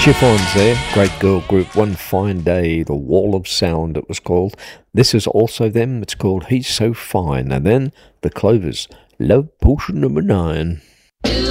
Chiffons there, great girl group, One Fine Day, The Wall of Sound it was called. This is also them, it's called He's So Fine. And then The Clovers, Love Potion Number 9.